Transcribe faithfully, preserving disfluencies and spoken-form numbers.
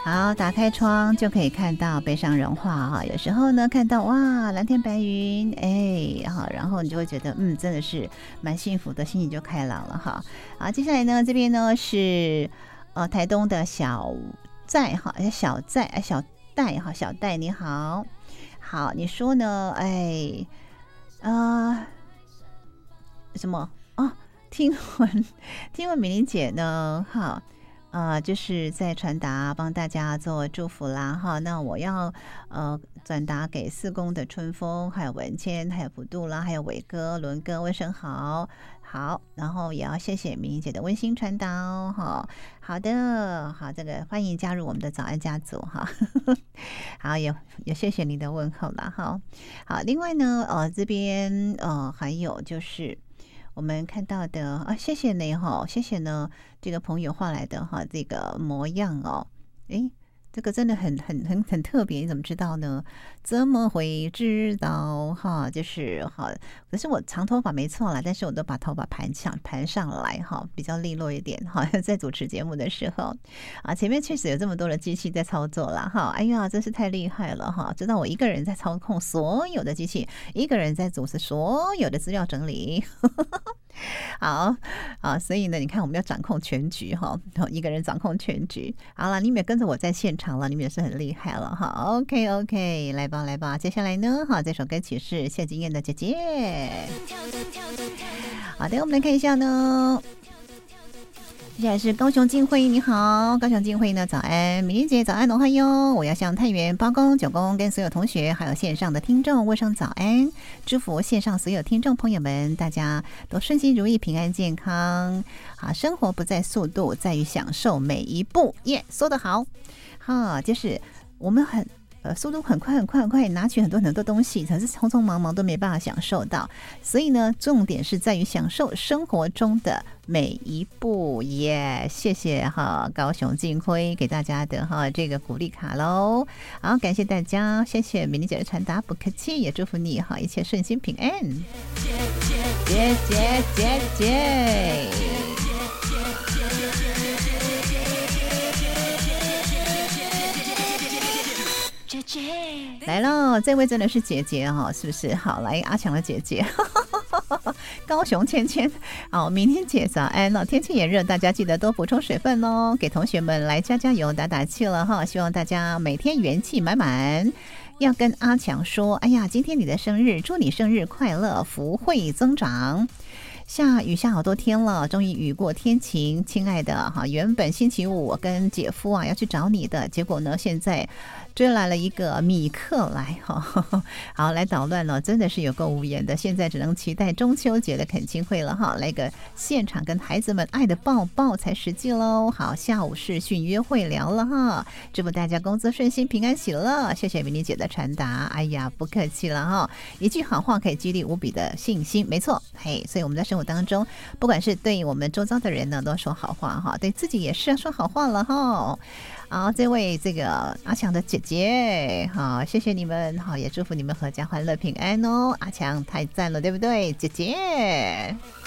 好，打开窗就可以看到北上人化哈。有时候呢，看到哇蓝天白云，哎，好，然后你就会觉得嗯，真的是蛮幸福的，心情就开朗了哈。好，接下来呢，这边呢是呃台东的小在哈，小在哎小戴哈，小戴你好，好，你说呢？哎，啊、呃，什么哦？听闻听闻美玲姐呢，哈。呃，就是在传达帮大家做祝福啦哈。那我要呃转达给四宫的春风，还有文谦，还有普渡啦，还有伟哥、伦哥，问声好，好，然后也要谢谢明姐的温馨传达哦哈。好的，好，这个欢迎加入我们的早安家族哈。好，也也谢谢你的问候啦哈。好，另外呢，呃，这边呃还有就是。我们看到的啊，谢谢你哈，谢谢呢，这个朋友画来的哈，这个模样哦，诶，这个真的很很很很特别，你怎么知道呢？怎么会知道哈？就是哈，可是我长头发没错啦，但是我都把头发盘上盘上来哈，比较利落一点哈。在主持节目的时候啊，前面确实有这么多的机器在操作啦哈，哎呀，真是太厉害了哈！知道我一个人在操控所有的机器，一个人在组织所有的资料整理。好啊，所以呢，你看我们要掌控全局哈，一个人掌控全局。好了，你们也跟着我在现场了，你们也是很厉害了哈。OK OK， 来吧来吧，接下来呢，哈，这首歌曲是谢金燕的《姐姐》。好的，我们来看一下呢。接下来是高雄静慧，你好，高雄静慧呢，早安，美玲姐早安，农汉哟，我要向太原、八公、九公跟所有同学，还有线上的听众问声早安，祝福线上所有听众朋友们，大家都顺心如意、平安健康。好，生活不在速度，在于享受每一步。耶、yeah, ，说得好，哈，就是我们很。呃，速度很快很快很快，拿取很多很多东西，可是匆匆忙忙都没办法享受到。所以呢，重点是在于享受生活中的每一步耶。Yeah, 谢谢哈，高雄静辉给大家的哈这个鼓励卡喽。好，感谢大家，谢谢美玲姐的传达，不客气，也祝福你哈一切顺心平安。姐姐姐姐。来了，这位真的是姐姐哈，是不是？好，来阿强的姐姐，高雄芊芊，好，明天姐早安了，天气也热，大家记得多补充水分哦，给同学们来加加油、打打气了哈，希望大家每天元气满满。要跟阿强说，哎呀，今天你的生日，祝你生日快乐，福慧增长。下雨下好多天了，终于雨过天晴，亲爱的哈，原本星期五我跟姐夫啊要去找你的，结果呢现在追来了一个米克来哈，好来捣乱了，真的是有够无言的。现在只能期待中秋节的恳亲会了哈，来个现场跟孩子们爱的抱抱才实际喽。好，下午视讯约会聊了哈，祝福大家工作顺心、平安喜乐。谢谢美妮姐的传达，哎呀不客气了哈，一句好话可以激励无比的信心，没错，嘿，所以我们在生活当中，不管是对我们周遭的人呢，都说好话哈，对自己也是要说好话了哈。好，这位这个阿强的姐姐，好，谢谢你们，好，也祝福你们阖家欢乐平安哦。阿强太赞了，对不对，姐姐？